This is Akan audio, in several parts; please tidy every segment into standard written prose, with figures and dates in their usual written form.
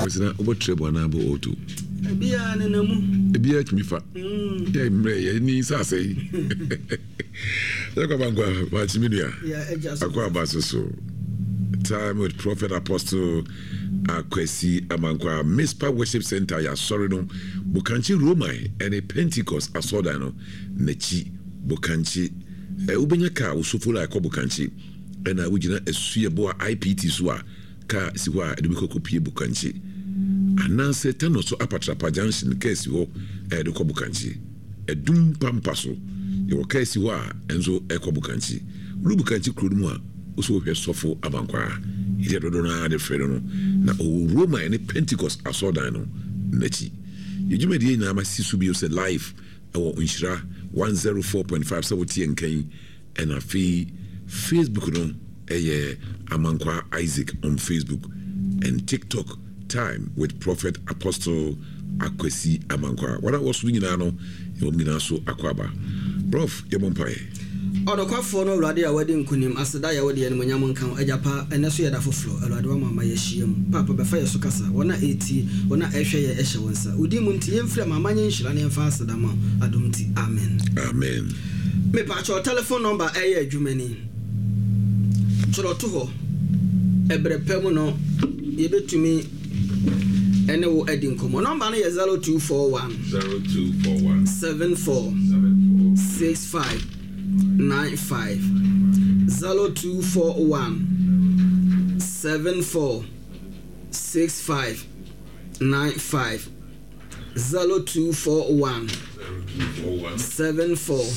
was na obo trebo na bo oto ebia ne namu ebia tmifa ya mre ya ni sase yakwa ba chimidia akwa basoso time with Prophet Apostle Akwesi Amankwa Mispa Worship Center ya sorry no Bukanchi Roma and Pentecost asoda no nechi Bukanchi ubenya ka usufula ya kwa Bukanchi ena ujina esuye boa IPT suwa ka siwa edubiko kopie Bukanchi ananse tano so apatrapa junction kesi ho edukwa Bukanchi edum pampaso yewo kesi wa enzo ekwa Bukanchi ulu Bukanchi krudumwa uso hwe sofo Amankwa ide dodo na de frere no na o Roma and Pentecost asoda no nechi yejuma die na amasisu bi o se live awo unshira 104.5 saboti enkan and afi Facebook no Amankwa Isaac on Facebook and TikTok time with Prophet Apostle Akwesi Amankwa what was nyina no e nyina so akwaba prof yebompai Odokwafo no Awurade a wadi nkunim aseda ya wadi ene manyam nkan ajapa eneso yeda foforo Awurade wa mama yehiem papa befa yeso kasa wona eti wona ehwe ye ehye wonsa udi mu nti yemfira mama nyenhyira ne mfa aseda ma adomti amen amen me pa cho telephone number eye adwumani choroto ho ebrepem no yebetumi ene wo edi nkomo number no ye 0241 74 65 95 0241 74 65 95 0241 74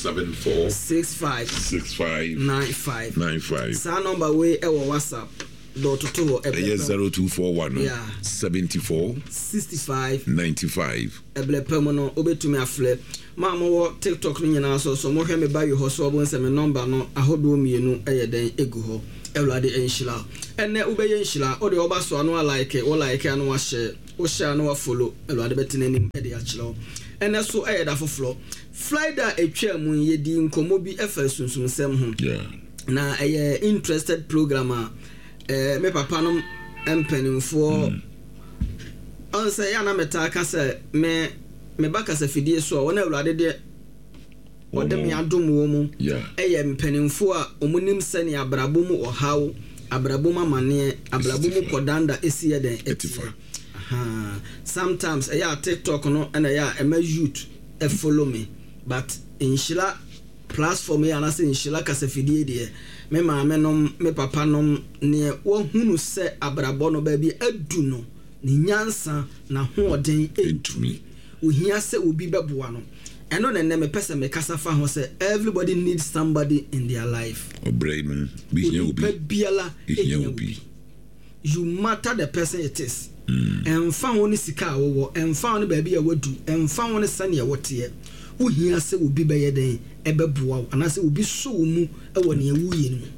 65 95 sa number we e wo WhatsApp to 0241 74 65 95 eblepem no obetumi afle mama wo TikTok ni nyina so mo hwe me ba yo so obo nsem number no ahodo mienu eyeden egu ho Awurade enhyira ene ubeye nhyira o de oba so anu like wo like anu wa share wo share anu wa follow Awurade betenanim e de akiro ene so eyeda foforo Friday etwa mu yedi nkomo bi efa sunsun sem ho na eye interested programmer me papa no empanimfo on say ya na meta ka say me baka sa fidie so wona Awurade de odem ya dom wo mu eye mpanimfo a omunim sane abrabo mu ohaw abrabo mamane abrabo mu kodanda esiye den etifa sometimes ya TikTok no and ya ema youth e follow me but inshila platform ya na say inshila ka sa fidie de me maame nom me papa nom ne wo hunu se abrabo no ba bi adu no ni nyansa na hoden entumi ohia se obi beboa no eno ne me pese me kasa fa ho se everybody needs somebody in their life brain bi hia obi biala you matter the person it is emfa ho ni sika wo emfa ho ni ba bi ya wadu emfa ho ni sane ya wote ohia se obi be yeden ebeboa ana se obi so mu e wo ne ewuye ni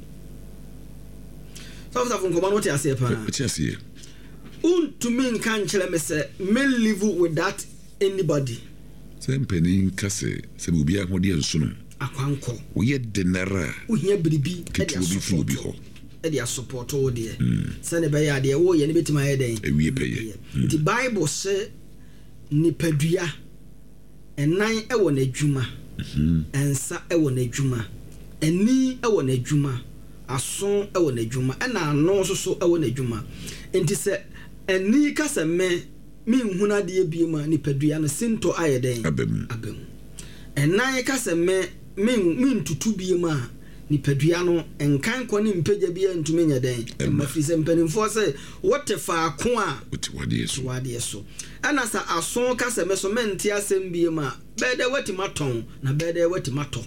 so from come on what you say pa see to me can tell me say me live without anybody sempeni kase se obi ahode enso no akwanko wo ye denara ohia biribi obi ho e dia support wo de sane be ya de wo ye ne betima ye den ewie peye the Bible say nipadua enan e wo na dwuma ensa e wo na dwuma eni e wo na dwuma aso e wo na dwuma e na ano so e wo na dwuma enti se eni ka se me nhuna de biema nipadua no sinto ayeden abem enan ka se me ntutu biema nipadua no enkan kwa ni mpagya bia ntumi nya den mafiri se mpanimfo se wote fa ko a wade so ana sa aso ka se me so mente asem biema bede wati maton na bede wati mato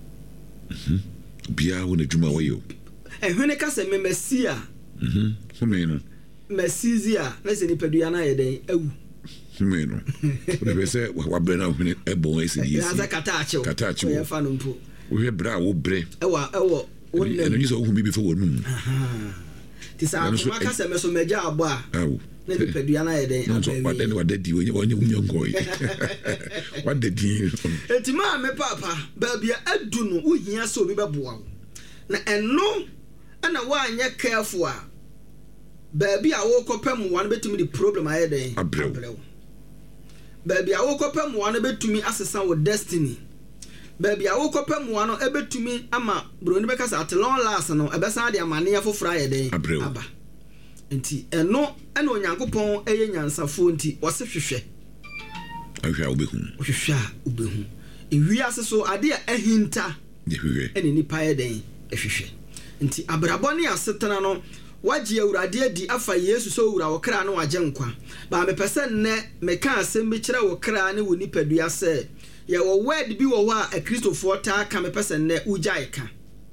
bia wo na dwuma wayo ehwene ka se me mesia homeno mesizia na se nipadua na yeden awu homeno be se wa bre na hwene ebon esidi ya za katacho ya fa no mpo we bra wo bre ewo wonne eno yiso ohun bibi fo wonum ti sa ma ka se me so meja abo a awu na nipadua na yeden abewi wa dadi wonye unyongoi wa dadi etima me papa ba bia adu no uhia se obi beboa na eno ana wa anya careful a Baby, I woke up and one bit to me the problem I had. Baby, I woke up and one bit to me as a son with destiny. Baby, I woke up and one a bit to me, Ama, Bruno, because at long last, no, a besadia mania for Friday. Abba. And no, and no Yanko Pon, a yansa fonti, was a fish. I shall be home. We shall be home. If we are so, I dear a hinter, and any pie day, a fish. Nti abraboni asetana no wagye awurade di afa Yesu so wura wo kra no wagye nkwa ba me pese ne me ka asem bi kire wo kra ne wo nipadua se ye wo word bi wo ho a Kristofo ta ka me pese ne ugyae ka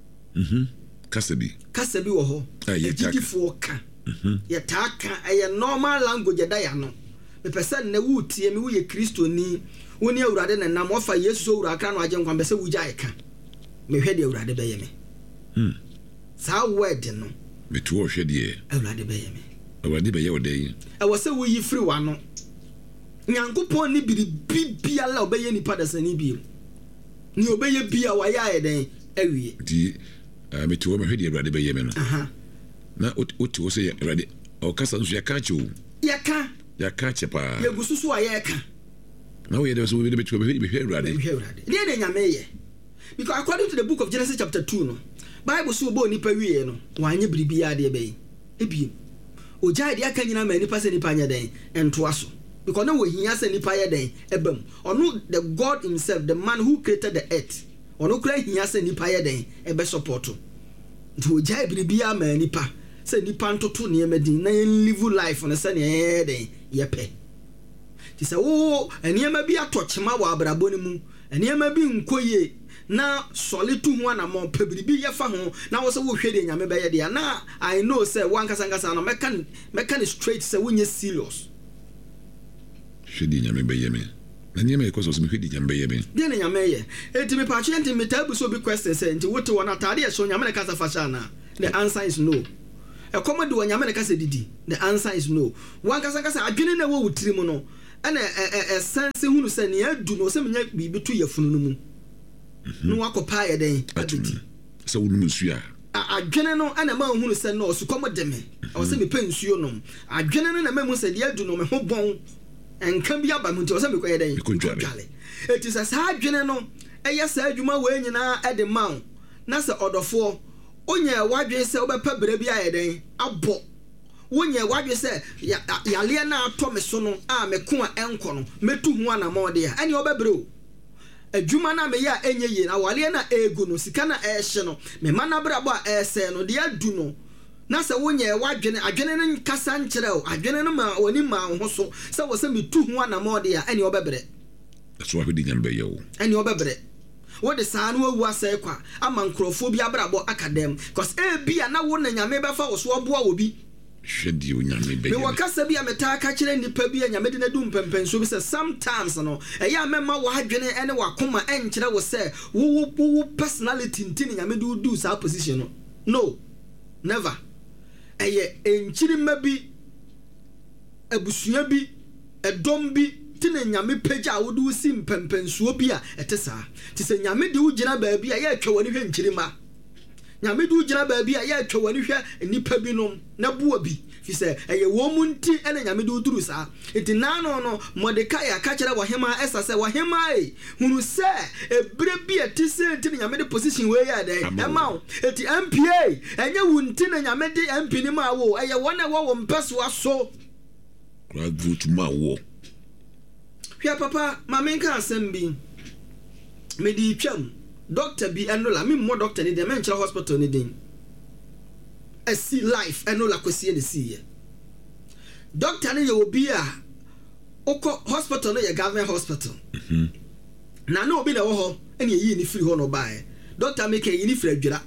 kasabi wo ho ye gigifo ka ye ta ka ye normal language da ya no me pese ne wo tie me wo ye Kristoni wo ne awurade ne nam wo fa Yesu so wura kra no wagye nkwa be se ugyae ka me hwede awurade be ye me sa word no metu o hwede awurade be ye me awurade be ye o dey e wo se wo yi free wa no nyankopon ni bibia la obeye nipa da sani bi ni obeye bia wa ya eden awie di metu o me hwede awurade be ye me no na otu o se awurade o kasa nso ya ka che o ya ka che pa ye gususu a ye ka na we dey so we dey metu o me hwede awurade ni nyame ye because according to the book of Genesis chapter 2 no Bible so bo nipa wie no wanye bribia de be ebiem ojai de aka nyina ma nipa se nipa nya den ento aso because no we hia se nipa ye den ebam ono the God himself, the man who created the earth ono kura hia se nipa ye den ebe support nti ojai bribia ma nipa se nipa ntoto ne medin na live life no se ne den ye pe ti se wo eniema bi atochema wa abraboni mu eniema bi nkoye na solitu ho na mo pebiribi ye fa ho na wo se wo hwede nyame be ye de na I know say one kasangasa no mekan straight say wonye serious hwede nyame be ye me na nyame e koso so me hwede nyame be ye me de na nyame ye enti me pa enti me tabu so bi question say enti wote wona tade e so nyame na kasa fa sha na the answer is no e komode wo nyame na kasa didi the answer is no one kasangasa adwene na wo wutiri mu no ana sense hunu say ne adu no se menya bibi to yafunu no mu no wakopa ye den abiti so wonu nsuya adwene no ana ma hunu se no so komode me o se me pa nsuo no adwene no na ma mu se de adu no me ho bon enka bi aba mu nti o se me koye den ikojale eti sa adwene no eye sa adwuma we nyina e de ma na se odofo onye wadwe se obepa bere bi aye den abo wonye wadwe se yale na ato me so no a me ko a enko no metu hu ana ma ode a ene obebere o adwuma na me ya enye ye na wale na egu no sika na ehye no me mana brabo a ese no de adu no na se wonye wadwene adwene no kasa nkyere o adwene no ma oni ma ho so se wo se metu hu ana ma ode a ene obebere so ahudi nyambe ye o ene obebere wo de saa no awu asai kwa ama nkrofo bi abrabo akadem cause bia na wo na nyame be fa wo so oboa obi hwede o nyame be me wakasa bia meta ka kire nipa bia nyame de na du mpempenso bi se sometimes no eya mema wo hadwene ene wakoma enkire wo se wo personality ntini nyame do sa position no never eye enchiri mabi abusua bi edom bi tine nyame pagya wo do si mpempenso bi a etesa ti se nyame de wo gina ba bi a ye twewani hwe nchiri ma nyame du gina ba bi a ye twewani hwe nipa bi no na buo bi fi se eye wo mu nti ene nyame du duru sa enti na no Mordekai aka kire wo hema esa se wo hema hunu se ebre bi etise enti nyame de position we ya de ema enti MPA enye wu nti na nyame de MP ni ma wo eye wona wo mpeso aso grad vote ma wo hwia papa ma menka asem bi me di twam doctor bi enola me mo doctor ni de menchira hospital ni din a see life enola kwesi ni see doctor ni ye obi a oko hospital no ye government hospital na na obi na wo ho ene yi ni free ho no bae doctor make yi ni free adwira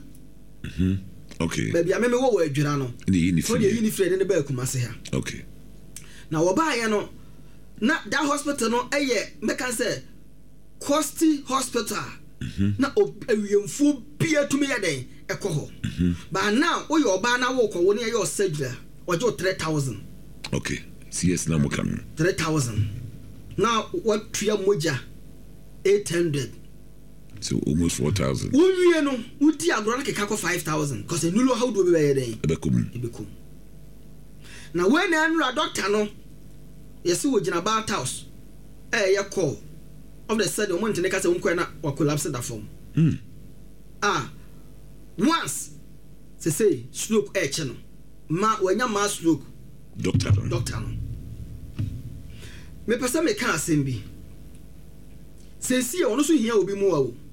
okay baby ameme wo adwira no ene yi ni free yi ni free ne ba kumase ha okay na wo bae no na that hospital no eye meka say Coasty Hospital na awiemfu bia tumi ya den ekoho ba now wo yo ba na wo ko wo ne yo surgery ojo 3000 okay CS na mo kan 3000 now what tuya moja 800 so almost 4000 wo wie no wo di agro na keka ko 5000 cause enulo how do be den ebekum na when na nura doctor no yesi wo gina bath house ye call of the said omo ntene ka se wonko na wa collapse da form once say stroke no ma wanya ma stroke doctor no me pesa me ka asem bi se si ono so hia obi mu wa wo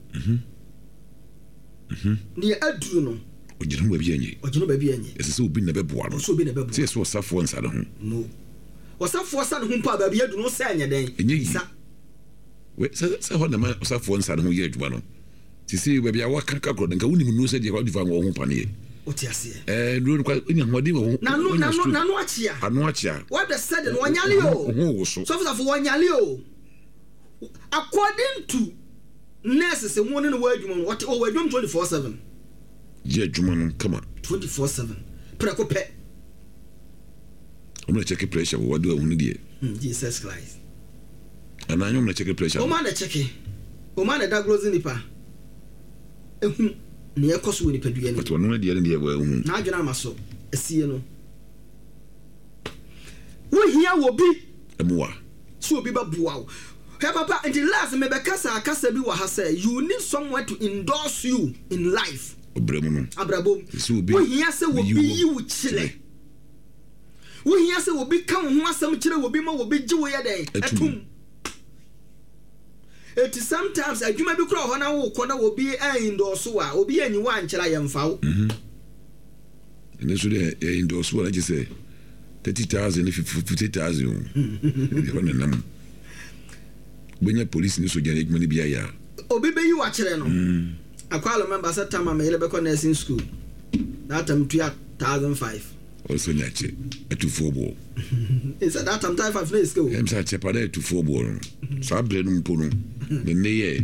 ni aduru no ogino ba bi enye ese obi na beboa no so obi na beboa se so safo nsa no no wasafo sa no ho pa ba bi adu no se anya den sa we se ho na ma wasafo nsa no ho ye adwuma no sisi ba bi awa kaka kro nka woni mu no se de kwa difa wo ho pa ne otiase no kwa nya hodi wo nanu achia what the said no wanyale o so for wanyale o according to nurses won no wa adwuma what o wa adwuma 24/7 je adwuma no come on 24/7 preko pe o me check pressure wo do ahunu die Jesus Christ ana anyo me check pressure o ma na check o ma na diagnose nipa ehu ne ekoso woni padua ni but wono die ne wa ehu na adwena amaso esie no wo hia wo bi emuwa so obi ba bua wo hey papa until last me be kasa bi wa ha say you need someone to endorse you in life abrabom wo hia se wo bi yi wo chile wo hia se wo bi ka wo ho asem chire wo bi ma wo bi gi wo ye den etum it sometimes adwuma bi kura ho na wo kɔ na wo bi endorse wa obi anyi wa nkyira ye mfa wo ene so de endorse wa je say 30,000 if 50,000 ho na nam benya police ni so jana adwuma ni bia ya obi be yi wa kyere no akwalo member set time am yele be ko nursing school that time 2005 also nyache atufuo bo is that time 5 days go em sa chepa da atufuo bo no sa bre no mpo no ne ye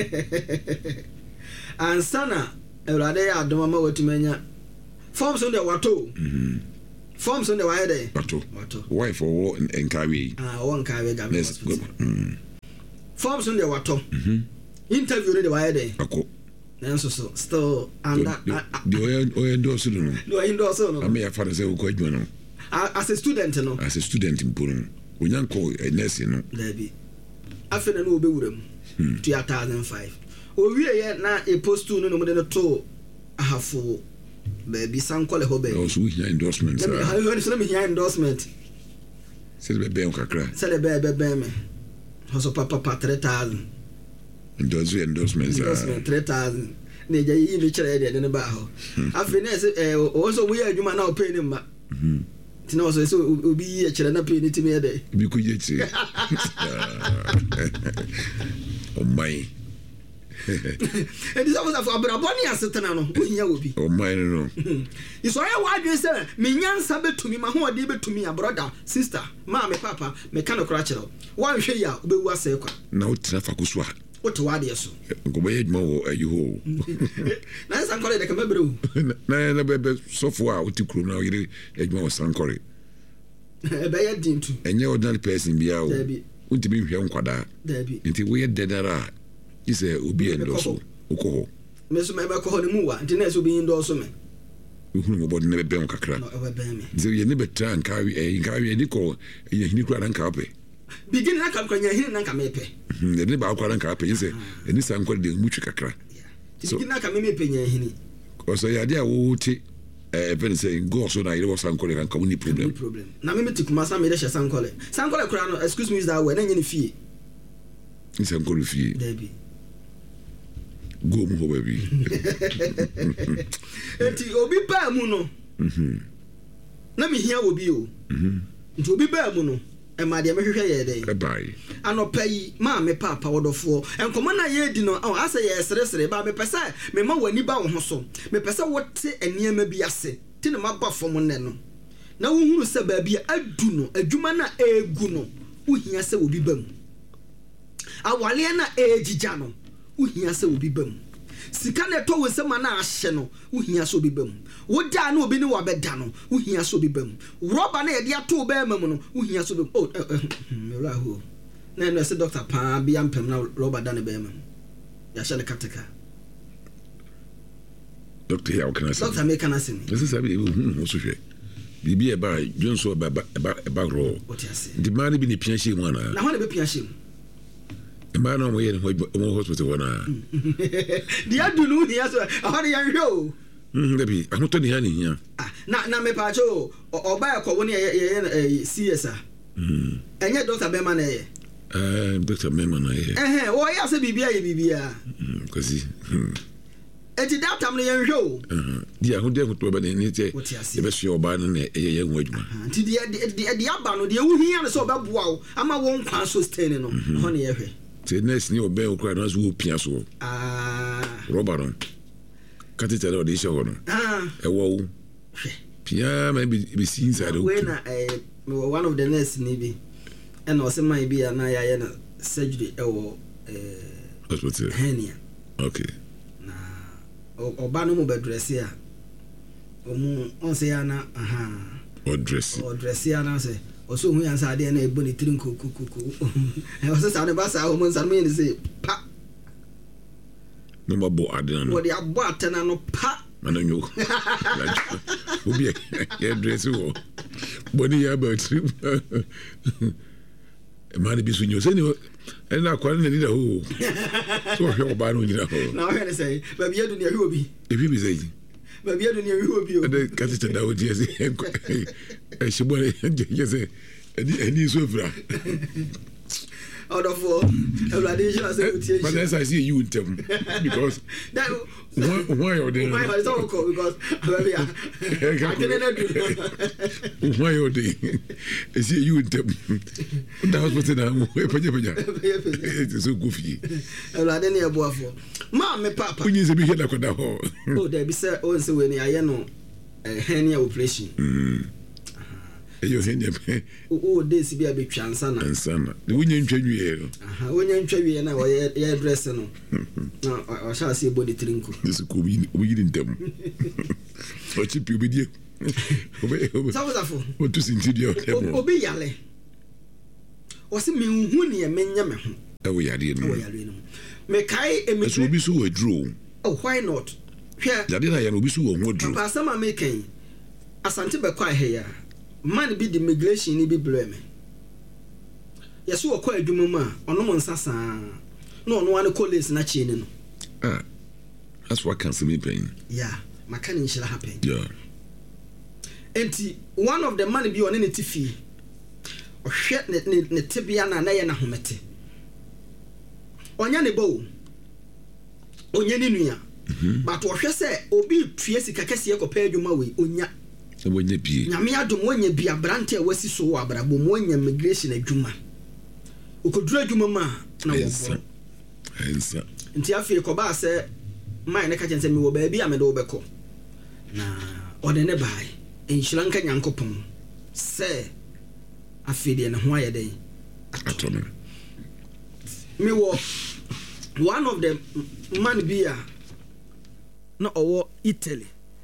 ansana ewrade ya adoma ma watumanya forms on the wato forms on the why there wato wife or enkawe one kawe government forms on the wato interview on the why there ako nanso so still and the endorse no endorse no am ya father say ko adwuma no as a student mpo no onyanko nurse no dabi afena no obewuram 2005 owie ye na e post no mo de no to ahafo baby sankole ho be so we endorsement sir let me hear endorsement say be kakra say be me hoso papa 3,000 endorsement 3,000 ne ja yi mi kire de ne ba ho afena say o so we adwuma na o pay ne ma tina o so obi yi kire na pay ne timi e de bi ku je chi o mai and this was for abraboni asetana no ohia obi o mai no iso ya wa adwen se me nyansa betumi ma ho ode betumi ya brother sister ma me papa me kan okra kire wan hwe ya obewu ase kwa na o tina fa kuso ha o to wade so ko be yedma wo ayuho na sankore de kama bro na be sofo a o ti kuro na o yire yedma wo sankore be ya dintu enye ordinary person bia o untimi hwe nkwada nti wo ye dedara ise obi endoso ukoho meso me ba ko ne mu wa nti na so bi endoso me uhunu mo body ne be ben kakra no e be me ze ye ne betra nkawe ni ko ye hini kura na nkape begin na kan kwanya hini na nkamepe ne ba akwa na nkape ise eni san kwa de mutwi kakra so begin na kamepe nya hini ko so ya dia wo ti even say go so na yire san kwa kan ka woni problem na me tikuma sa me de hye san kwa kura no excuse me is that way na nyine fie san kwa fie debi go mu ho baby enti obi ba mu no na me hia obi o enti obi ba mu no e ma de me hwehwe ye dey bye anopai ma me papa wodofo enkomo na ye di no ase ye sere ba me pese me ma wani ba wo ho so me pese wote eniema bi ase ti ne ma ba fom ne no na wo hunu se ba bi adu no adwuma na egu no wo hia se obi ba mu awale na ejija no wo hia se obi ba mu sika na to wo se ma na ahye no wo hia se obi ba mu wo da na obi ni wa beda no wo hia se obi ba mu roba na ye de ato ba ma mu no wo hia se obi me raho na no se doctor pa bi ampem na roba da ne ba ma ya sha ne kateka doctor ya o kana se doctor me kana se ni this is abi wo so hwe bibi eba jonso eba ro the man be ni pia she mu ana na ho na be pia she ema na mo ye no hospital wona dia dunu hia so ho de yan hwe o debi ahoto ni hani hia na me pa cho oba e ko woni ye CS enye doctor be ma na ye doctor me ma na ye o ya se bibia ye bibia kasi eti that time no yan hwe o dia ho de hoto ba ni tie e be so oba no na ye hu adwuma nti dia aba no dia wu hia no so oba boa o ama won kwan so stay no ho ne ye hwe te nurse ni obe okra no so pia so robert catheter or the show no wo pia maybe see inside when one of the nurse ni bi and was my bi na ya na surgery hospital hernia okay na oba no mo be dress ya on say na o dress ya na say oso hu yan sa de na ebo ni trinko kukuku e was say na ba sa o mo san me ni say pa no mabo adena no wo de abo atena no pa mananyo obi e dress wo boni ya ba trip mani bisu nyo se ni na kwa na ni da ho so hwe oba no nyina ho na hwe ne say ba bia du ne hwe obi e bi say ba bia du ne hwe obi o de katita da o die se e shibo je se eni so fra out of all evaluation as a mutation. But as I see you tell me because that why are they? Why is all because I didn't do. Why are they? I see you tell me. That was what I it is so goofy. I didn't hear boy for. Mama, papa. When you say be here like that. Oh, there be said also when I know hernia operation. You henya oh this be a bit chansana ansana the wonya ntwadwie no wonya ntwadwie na ye dress no na o sha se body trinko this ko bi ntem o chipi obedie sawozafo o tu sintidio obi yale o se me hu ne menya me ho e wo yade no me kai emi so obi so wadru oh why not hwe yade na ye no obi so wo wadru papa sama me kan asante be kwa he ya man bi the immigration ni bi blame yeso okọ adwuma mu a ono mo nsasa na ono wane college na chi ni no that's what can me pain yeah makani nshira happen yeah enti one of the man bi one ne tifi ohwe ne tibia na ye na homete onya ne bo onya ni nua but ohwe se obi tue sika kese ekopa adwuma we onya wonye bie nyame adom wonye bia brante a wasi so wa brabo wonye immigration adwuma ukodura adwuma ma na wo ensa nti afi ko ba se mai ne ka kyense me wo ba bia me do beko na ode ne bai enhira nka nyankopon se afi de ne ho ayede atono me wo one of them man bia na owo Italy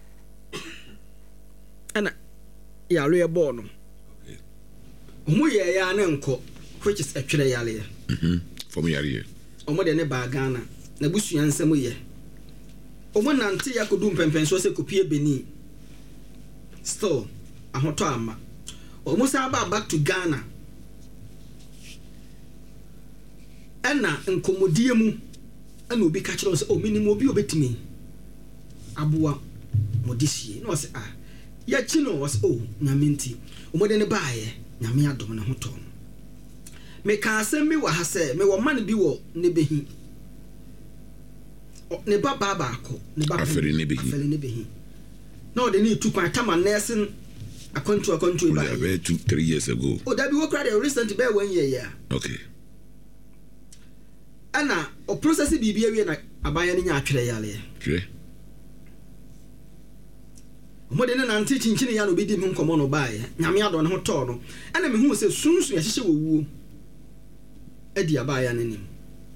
ana yalo ye ball no omo ye ya na nko which is atwere yale from yare omo de ne ba Ghana na busua nsem ye omo nante yakodu mpempen so se kopie Benin still ahoto ama omo sa ba back to Ghana ana nkomodie mu ana obi ka kire so o minimum obi obetimi aboa modisie no se ya chino was nyamenti omode ne baaye nyame adom ne hoto me ka asem mi wa ha se me wo man bi wo ne behi ne baba ko ne baba afere ne behi no de ne tu kwa tama nursing akontu ba 2-3 years ago oh that be wo credit recent be 1 year ya okay ana o process bibia wie na abaya ne nya atwere yale omode ne nante chinchini ya no bedi mu nkomo no baaye nyame ado ne ho to no ana me hu se sunsu ya hyehye wowuo adi abaya ne nim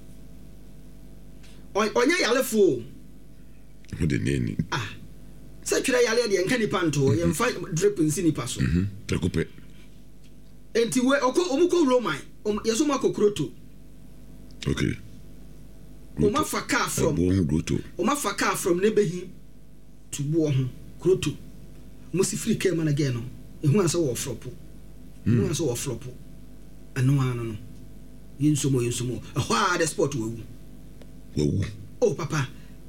onya yalefo omode neni se twere yale de enka nipa nto ye mfa drip nsini paso takupe enti we omuko Roman yeso makokroto okay oma faka from nebehi to bo ho kroto musi free came and again ehu asa wo flopo ehu asa wo flopo anu anu no yinsomo ehwa the sport wewu oh papa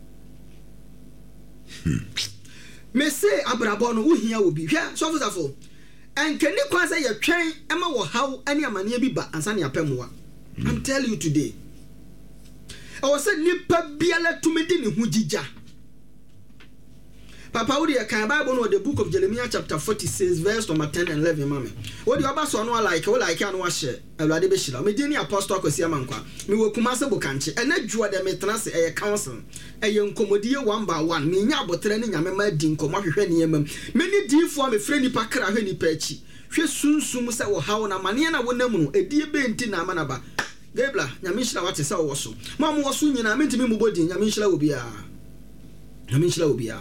me say abrabo no wo hia obi hwa so fosafo enkeni kwa say ye twen ema wo haw ani amane bi ba ansa ne apemwa I'm tell you today I was say nipa biala tumedi ne hu jija papa wo dey kan Bible no the book of Jeremiah chapter 46 verse number 10 and 11 mama wo dey oba so no like anu wa hye awurade be hira me di apostle akwasi amankwa me wo kuma se bokanche ena juo de me trance eye council eye nkomodie 1 by 1 me nya abotre ne nyame ma di nkomo hwehwe ne yemam me ni difo me frɛ nipa kra hwe nipa achi hwe sunsum se wo hawo na mane na wo nam no edie be nti na amanaba gebla nyame hira wate se wo so ma mo wo so nyina me ntimi mubodi nyame hira obi a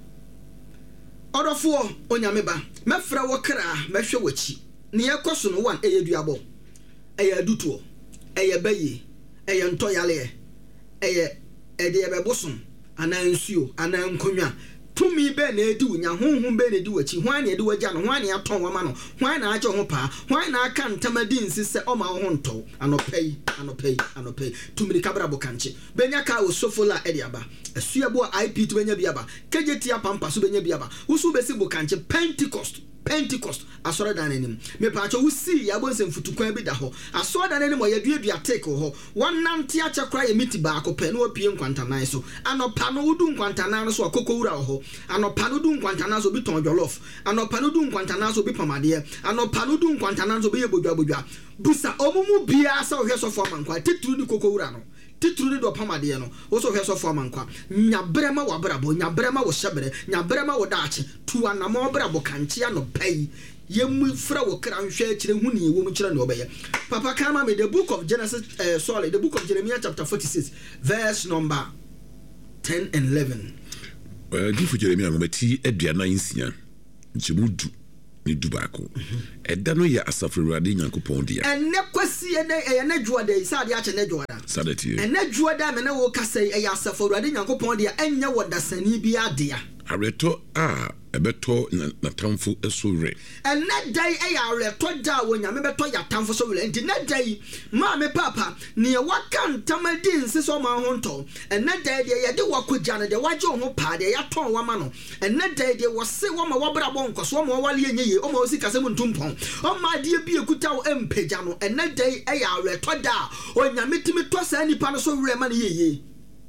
Odofo onyame ba mefra wo kra mehwe wachi ne yekoso no 1 eyeduabo eyadutuo eyebaye eyentoyale eye ede yebebosom anansuo anankonwa tumi be na edi unya honhom be na edi wachi hwan na edi waja no hwan na aton wama no hwan na aje ho pa hwan na aka ntamadi nsise o ma ho nto anopei tumiri kabra bokanche benya ka osofola edi aba asuabo IP to benya biaba kejetia pampa so benya biaba usu besi bokanche Pentecost asore dan anim me paacho wusi ya bonse mfutukwan bi da ho asore dan anim oyadua take ho wonante achekra ye miti ba akopɛ na opie nkwantanan so anopa no wudu nkwantanan so akokowura ho anopa no du nkwantanan so bi ton jollof anopa no du nkwantanan so bi pamade anopa no du nkwantanan so bi ye bodwa busa omumu bia sa ohwe so fo amankwa tituru ni kokowura no tituru ni do pamade no wo so ohwe so fo amankwa nyabrema wabrabo nyabrema wo hyebere nyabrema wo daache tu anamo brabo kanche ano pai yemu fra wo kra hwe akire hu ni wo mu kire no obeye papa kama me the book of Genesis the book of Jeremiah chapter 46 verse number 10 and 11 gifu Jeremiah no beti aduana nsia nchimudu ni dubako eda no ya asafurade nyankopon dia enne kwasi ene na juoda isade a chene juoda sadati enne juoda me na wo kasai ya asafurade nyankopon dia enya wodasani bi adea areto a ebeto na tamfo esore enne dai ya areto da wo nyame beto ya tamfo so wele enti na dai ma me papa ne waka ntamadi nsiso ma ho nto enne dai de ye de wakoja ne de waje ho pa de ya ton wa ma no enne dai de wo se wo ma wobra bon koso mo wale enye o ma osi kasem ntumpon o ma de bi ekuta wo empeja no enne dai ya areto da o nyame timi to sa nipa no so were ma ne yeye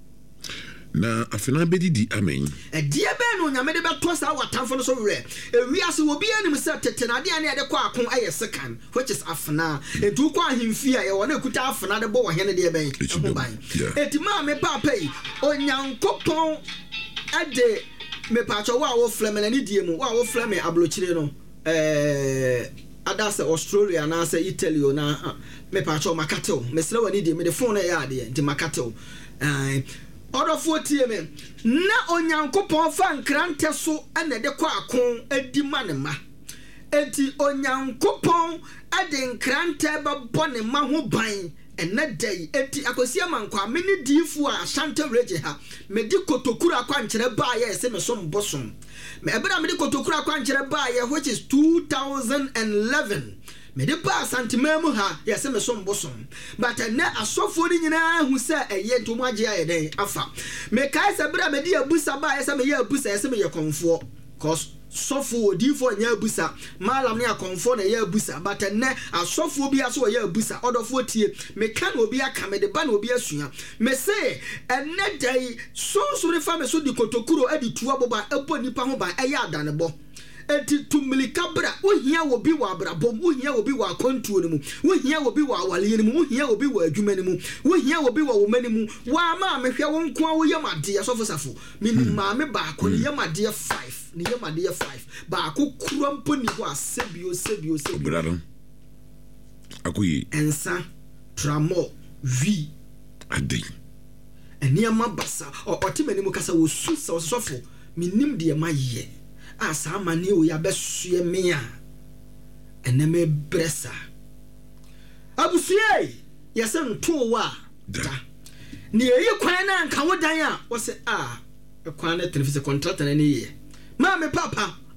na afena bedidi amen edie be no nyame de beto sa watamfo no so were ewiase wo bia nim se tetenade ane de kwa akon aye sekan which is afena etu kwa ahimfi a ye wona ekuta afena de bo wo hene de ben ho ban etima me papa yi onyankopon ade me pacho wa wo fleme na ni die mu wa wo fleme ablochire no adase Australia na se Italy na me pacho makatel me sere wani die me de phone ya ade nti makatel Odofo tie me na onyankopon fa nkrante so ene de kwa akon adi manema enti onyankopon ade nkrante ba bone ma ho ban ene dai enti akosia mankwa me ni difu a Ashanti region ha me di kotokura kwa nkyere ba ye se me so mbosom me ebra me di kotokura kwa nkyere ba ye which is 2011 me de pa santimemu ha ya se me so mbosom but na asofo ni nyina hu se eye ntomo age aye den afa me kai se bra me di abusa ba ya se me ye abusa ya se me ye konfo cause sofo odifo nya abusa malam ne akonfo na ye abusa but na asofo bi aso ye abusa odofo tie me kan obi aka me de ba na obi asua me se enne dai so re fa me so di kotokuro adi tuwa boba epo nipa ho ba eye adanebo enti tumilika bra wohia wo bi wa brabom wohia wo bi wa kontuo ne mu wohia wo bi wa awale ne mu wohia wo bi wa adwuma ne mu wohia wo bi wa womani mu wa ma me hwe wo nko a wo yamade asofosafo mini ma me ba ko ne yamade 5 ne yamade 5 ba ko kura mponi ho asebio brado akoyi ensa tramo vi ade eniama basa otimani mu kasa wo susa osofo minim de ma ye asa mani o ya besue me a eneme bresa abusue yese nto wa da ne yi kwan na nka wodan a wo se kwan na telefise contract na ne ye ma me papa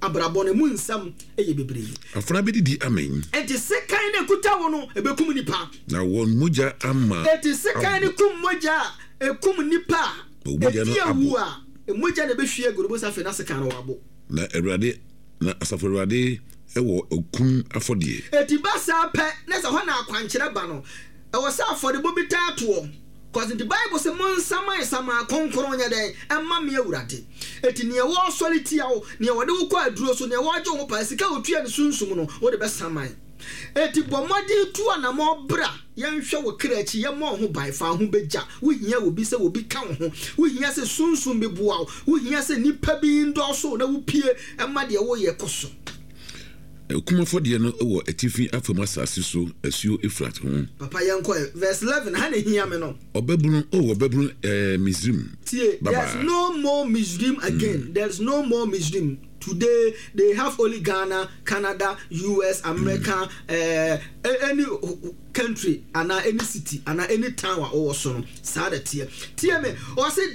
abrabɔ no mu nsam ɛyɛ bebree afra bi didi amen enti sekan ne kuta wo no ebekum nipa na wɔn mogya ama enti sekan ne kum mogya ekum nipa eti awu a mogya ne behwie agorobo safe na sekan no wabo na awurade na asafo awurade ɛwɔ okum afɔdeɛ eti ba sa pɛ na sɛ hɔ na akwankyerɛ ba no ɛwɔ sɛ afɔdebɔ bi taa toɔ because the Bible says mon sama konkron nya den emma me awurade eti ne wo soliti awo ne wo de wo kwa aduro so ne wo agye wo pa sika otua ne sunsum no wo de be saman eti bomodi tu anamo bra yenhwe wo krachi ye mo ho ban fa ho beja wo hia wo bi se wo bi ka ho wo hia se sunsum be boa wo hia se nipa bi ndo so na wo pie emma de wo ye koso kuma fɔdeɛ no wɔ atifi afam asase so asuo Efrat ho papa yɛnkɔ verse 11 ha ne hia me no ɔbɛbunu Misrim there's no more Misrim again there's no more Misrim today they have only Ghana, Canada, US, America, any country and any city and any town or so sad tie me or said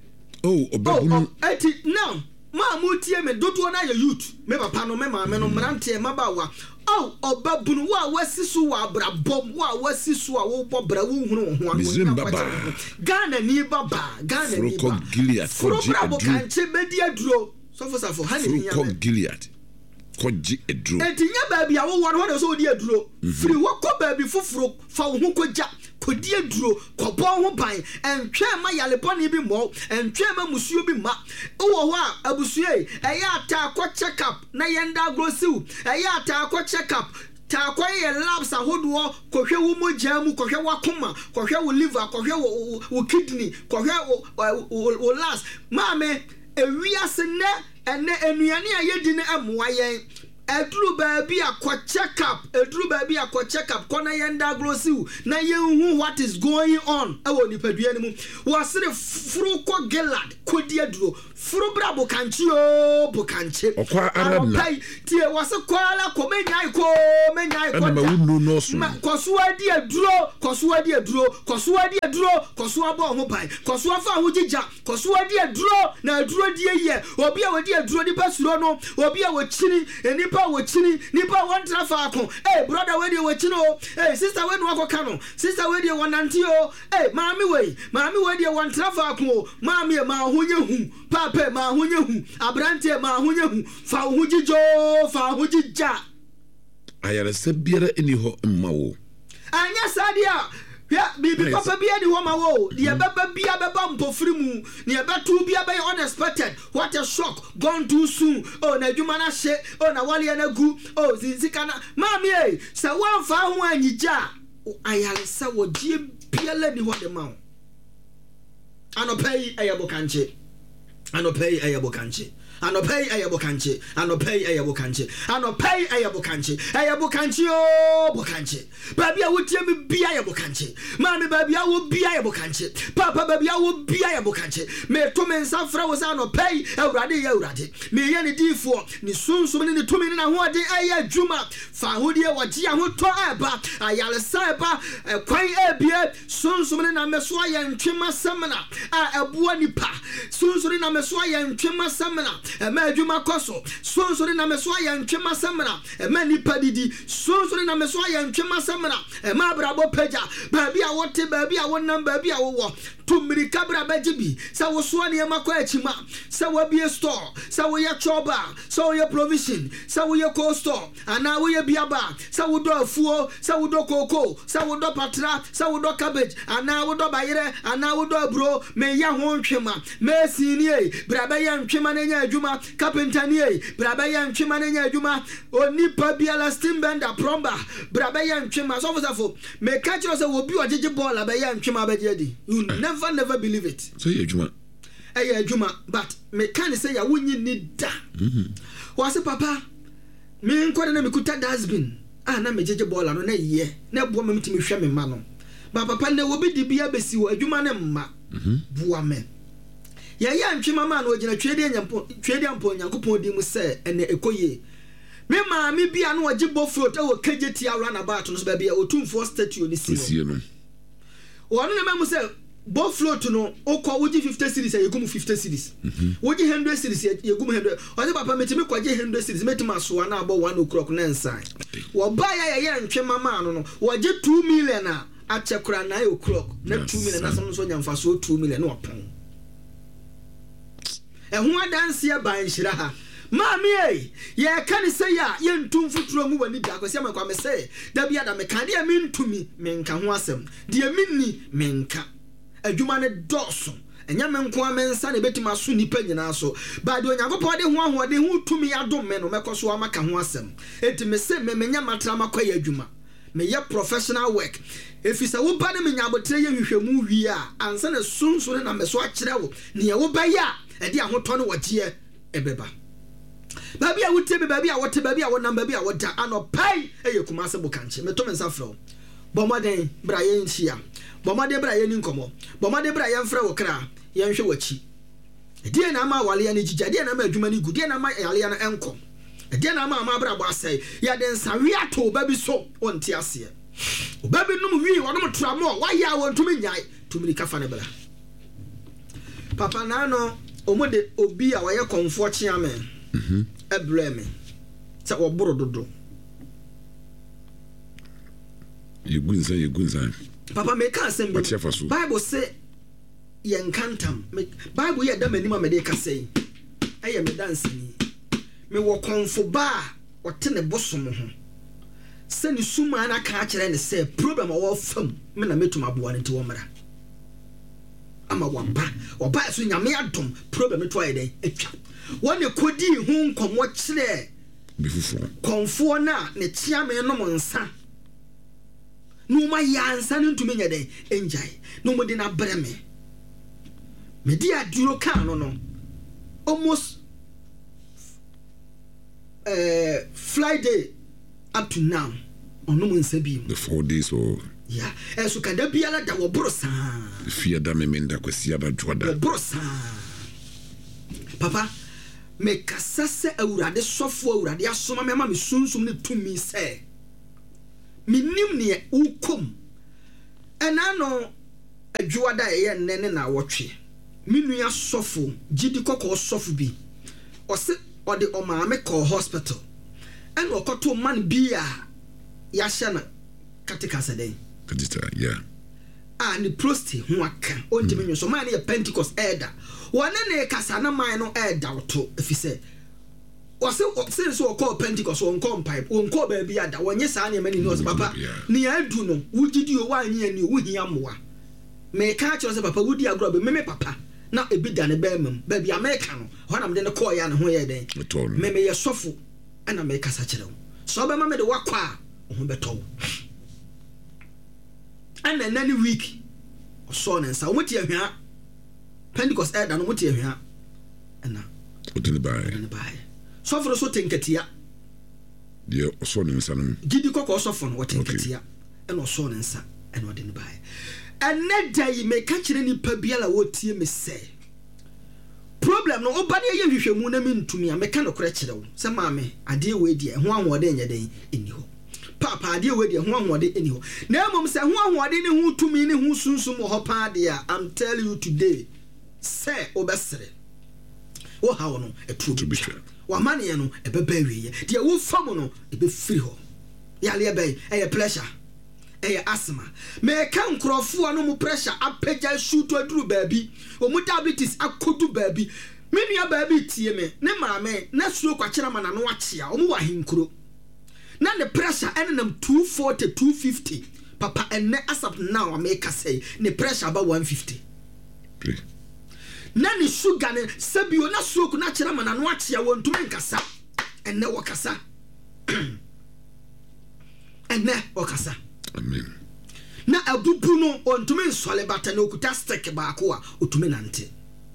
now ma mu tie me dodo na ya youth me papa no me ma me no mrante ma ba wa obabunu wa wasisu wa brabom wa wasisu wa wo bobra wo hunu ho Misrim baba Ghana ni baba Ghana ni baba Gilead brabo kanche bedi aduro sofo hani ya Gilead koji eduro etinya ba bia wo won ho so di aduro firi wo ko ba bi foforo fa wo ho koja kodi aduro kɔbɔ ho ban entwe ma yalebɔne bi mo entwe ma musuo bi ma wo ho a abusue ɛyɛ ata akɔ check up na yenda grosiu ɛyɛ ata akɔ check up ta akɔ yɛ labs ahodoɔ kɔhwɛ wo mogya mu kɔhwɛ wakoma kɔhwɛ wo liver kɔhwɛ wo kidney kɔhwɛ wo last maame ewiase ne ene enuane a yedi ne amoa yɛn eduru baabi akɔ check up kɔ na yenda grosiu na yenhu what is going on ɛwɔ nipadua ne mu wɔsere furu kɔ Gilead kodi aduro furu bra bokanchi okwa arabna tie wɔse kwala kɔ menyai kɔ na mawunu no so kɔsoa di aduro kɔsoa bɔ ho ban kɔsoa fa ho gigya kɔsoa di aduro na aduro die yɛ obi a wodi aduro nipa suro no obi a wɔkyini nipa wɔn tra faako brother we dey wɔkyini o sister we no akɔka no sister we dey wɔnante o maami we dey wɔn tra faako o maami ma ho nye hu papa ma ho nye hu abrante ma ho nye hu fa ho gigyo fa ho gigya ayaresa biara eni ho mma wo anya sadia bibi papa bia ni ho ma wo de baba bia baba mpofiri mu ne betu bia be unexpected what a shock gone too soon na adwuma na hye na wale na gu zinzika na mami sa wan fa ho anyigya ayaresa wo die biala ni ho de ma wo anopei ayabokanche baby a wotie me bia ya bokanche mami baby a wo bia ya bokanche papa baby a wo bia ya bokanche me to me nsa fra wo sa no pay awurade me ye ne difo ni sunsun ne to me na ho ade aye adwuma fa hodie wo gye ho to aba ayale sa eba kwan ebie sunsun na meso aye ntwema semna a eboa nipa sunsun na meso aye ntwema semna ema adwuma koso sunsun na meso aye ntwema semna ema nipa didi sunsun na meso aye ntwema semna ema brabo peja baabi a wote baabi a wonam baabi a wo tumiri kabra bajibi sa wo so ne ma kwa achima sa wo bie store sa wo ye choba sa wo ye provision sa wo ye cold store ana wo ye biaba sa wo do afuo sa wo do koko sa wo do patra sa wo do cabbage ana wo do bayere ana wo do abro me ya ho ntwema me sinie braba ya ntwema na nya adwuma carpenter nie braba ya ntwema na nya adwuma onipa biala steam bender plumber braba ya ntwema so fo me catch us wo bi ogege ball aba ya ntwema ba di you never believe it so ye adwuma but me can say ya wonyi ni da wase papa me nkode na me kuta dustbin na me jeje ball no na ye na bo me mtimi hwe me ma no ba papa na wo bi di bia besi wo adwuma ne mma bua me ya ntwema ma na ogina twede ampo nyankopon di mu se ene ekoye me ma me bia no ogi bofrot wo kageti awra na ba to no so ba bia otumfo statue ni si no wonu na mamu se both float no okọ woji 50 series e gum 50 series woji 100 series e gum 100 o papa metimi kwaje 100 series metima so na abo 1 o'clock na nsan wo ba ya ntwe mama no no woje 2 million a achekura 9 o'clock na 2 million na so nyamfa so 2 million na opon ho adanse ya ban hira ha mami ye kan say ya ye ntum futuro mu wani da kwase makwa me say da bia da me kan de me ntumi me nka ho asem de minni me nka adwuma ne dɔso enya me nko amensa na betima so nipa nyina so ba de onyankopɔ de ho ahode ho tumi adom me no mekoso amaka ho asem enti me say me menya matra makoya adwuma me ye professional work efisa wo ba ne me nyabotre ye hwehwɛmu wi a ansa na sunsun na me so akyerɛ wo ne ye wo ba ya e de ahotɔ no wɔgye ebeba baby a wote baby a wote baby a wonam baby a woda anopai eye kumase bokanche meto mensa frɛ bomoden bra ye nchia bomoden bra ye ni nkomo bomoden bra ye mfrɛ wo kra ye nhwe wachi die na ma wale ya ne jija die na ma adwuma ni gu die na ma yale ya no enkom die na ma bra bo asai ya den sawe ato baby so onti ase baby num wi wonom tramo wa ya wontumi nyai tumiri kafa ne bra papa na no omode obi a wa ye konfo chiamen ebreme sa oboro dodo yegunza papa me ka asem Bible say yenkantam Bible ye da manima me de ka say eye me dance ni me wo konfo ba o te ne bosom ho se ni suma na ka kire ne say problem a wo fam me na metum aboa ne ti wo mara ama waba so nyame adom problem to aye den atwa wone kodi hu nkomo kire bifufu konfo na ne chiame no monsa no ma yansa no ntumi nya den enjai no mo de na breme me di aduro kan no almost Friday up to now ono mo nsa bi the 4 days or yeah eso kada biala da wo brosa fia da me menda kwesi ada joda brosa papa me kasase awurade sofo awurade asoma me ma me sunsum ne tumi se minim ne ukom ena no adwuada ye nene na wotwe minua sofo gidi kokko sofo bi ose ode o maame ko hospital en okoto man bia ya hye na katika seden kadita yeah ni prostate ho aka ontime nyo so man ye Pentecost elder wane ne kasa na man no elder to efise wase so call Pentecost on come pipe on call baby ada wonye sa na mani no papa ni adu no wugidi o wanyi ani wo hia moa me ka che papa wudi agro be me papa na ebi da ne ba mam baby America no honam de ne call ya ne ho ye den me ye sofo ana me kasa kire wo so be ma me de wakwa ho beto ana nani week so na nsa wo tie hwa Pentecost elder no wo tie hwa ana utini bae so for so tenkatia de so ne nsa no gidi kokko so for no wo tenkatia eno so ne nsa eno de ne bae anadai me ka kire ni pa biala wo tie me se problem no obade ye hwehwemu na me ntumi a me ka no kore kire wo se maame ade we die ho anwode nya den eni ho papa ade we die ho anwode eni ho na emom se ho anwode ne ho tumi ne ho sunsum ho pa de a I'm tell you today say obesere wo ha wo no etu bi wa mane no ebeba wiye de wo fam no ebe firi ho yale ebe eye pressure eye asthma me kan krofo no mu pressure apagya shoot aduru baabi o mu diabetes akodu baabi me nua baabi tie me ne maame na suro kwakira ma na no akyea o mu wa hinkuro na ne pressure enenam 240 250 papa enne asap now make say ne pressure about 150 na ni sugar ne sabio na stroke na kira ma na no akyea wontum nkasa enne wakasa enne wakasa amen na abubu no ontumi nsole bata na okuta stick baako a otumi nante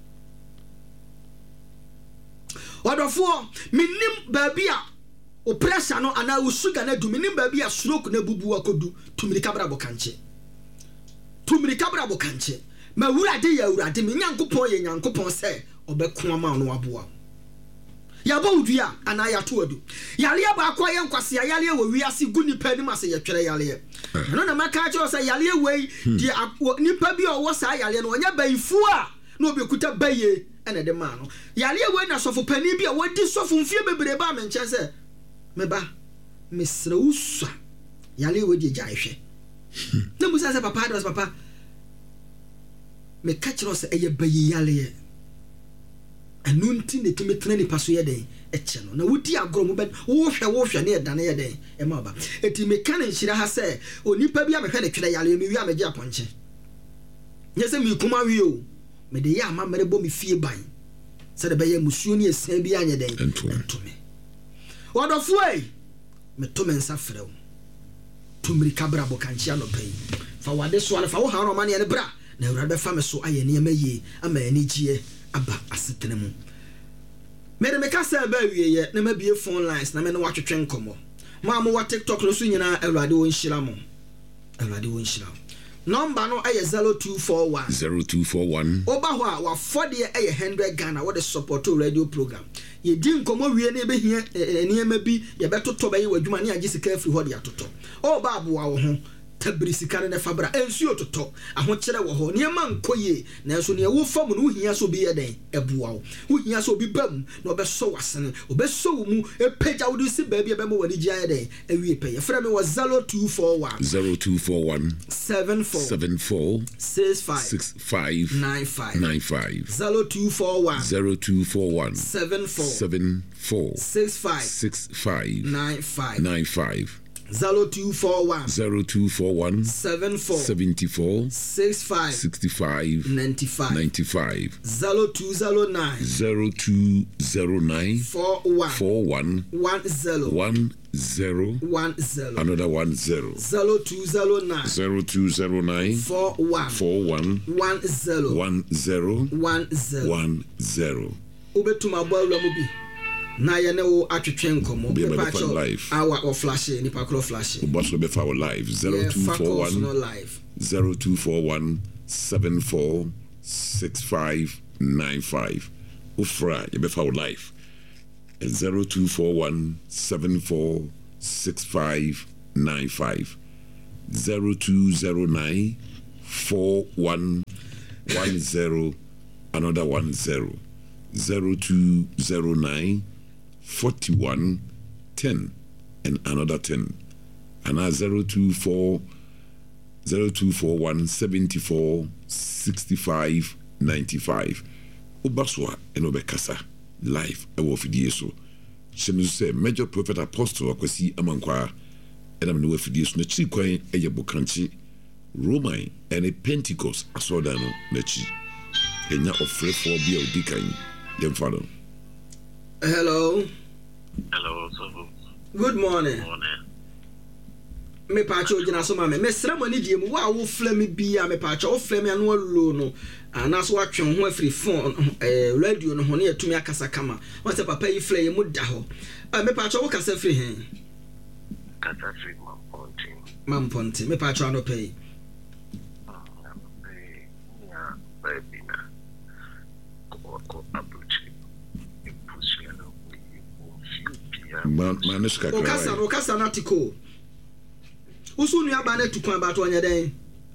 odofo minim baabi a o pressure no ana o sugar na du minim baabi a stroke na bubu akodu tumiri kabra bokanche ma wurade ya wurade me nyankopon ye nyankopon se obeko ama no aboa ya ba udua ana ya to adu yale ba akwa ye nkwase yale we wiase gu nipa ni mase ye twere yale no na maka cho say yale we di nipa bi o wo sa yale no onya baifu a na obi kuta baye ene de ma no yale we na sofo pani bi a wodi sofo mfie bebre ba me nche se me ba mesra usua yale we di jaihwe na musa se papa dos papa me catch no se eye baye yale anunti ne timetena ni paso ye den eche no na wodi agro be wo hwe ne edane ye den e ma ba eti me kan nhira ha se onipa bi amehwe ne twere yale me wi ameje aponche nyese mi kuma wi o me de ya ama mere bo mi fie ban se de be ye musuo ni esa bi anye den entume wodofo ei me to me nsa frɛ wo tumri kabra bo kanchia no pɛi fa wade so fa wo ha no ma ne bra na awurade fa me so aye ne maye ama ani gie aba asetene mu me ka say ba wiye na mabie phone lines na me no watwetwe nkomo ma mo wa TikTok no so nyina awurade wo nhira mo awurade wo nhira number no aye 0241 oba ho a wa fode aye 100 Ghana what the support radio program ye di nkomo wie na be hia eniema bi ye betoto baye wadwuma ne age sika afri ho de atoto oba aboa wo ho tabiri sika ne fabra ensuo toto aho kire wo ho niema nkoye na enso ne wo fam no hia so bi yeden eboa wo hia so bi bam na obeso wasene obeso mu epeja wo si ba bi ebem wani gia yeden awie pe ye frɛ me wo 0241 74 65 95 0241 74 65 95 0241 74 65 95 0209 41 10 another 10 0209 41 10 ubetuma bawla mubi na ye ne wo atwetwe nkomo be pacho awa o flash ni pakro flash boss be for live 0241 74 65 95 ufra ye be for live 0241 74 65 95 0209 41 10 another 10 0209 41 10 and another 10 and 0241 74 65 95 ubaswa enobekasa live ewo fidie so shemu say major prophet apostle Akwesi Amankwa enam no fidie so na chi kwan eye bokanchi Roman and Pentecost asoda no na chi enya ofrefo bia odikan yemfano. Hello. Good morning. Me pacho jina so mame me sra mani die mu wa wo flame bia me pacho wo flame anu lo no anaso wa twen ho afri phone radio no ho ne atumi akasa kama won se papa yi flame mu da ho me pacho wo kasa free hen kasa free mamponti me pacho ano pay ya baby na ko abuchi impusiano manuska okasa na tiko usu nu aba na tukwan ba to anya den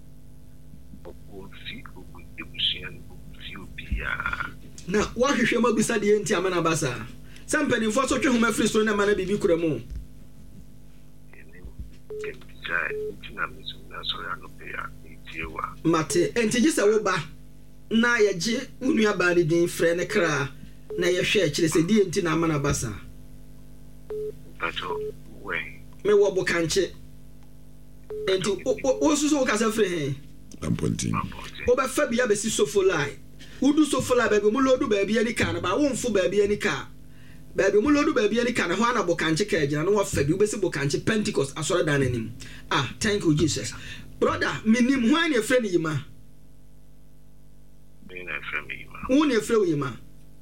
na wa hwehwe mabisa de enti amana basa sampani fo so twe homa free so na mana bibi kura mu mate enti gisa wo ba na ye unu aba de din frɛ ne kra na ye hwe akire se de enti na amana basa pato we me wo bokanche enti o suso o kasa frɛ he amponti o ba fa bia be si sofolai udu sofolai ba be mu lodu ba bia ni kan ba wo mfo ba bia ni ka ba be mu lodu ba bia ni kan ho ana bokanche ka agina no wa fa bi o be si bokanche Pentecost asore dan anim thank you Jesus brother minim ho ani frɛ ni yima ni na frɛ mi yima wo ni frɛ wo yima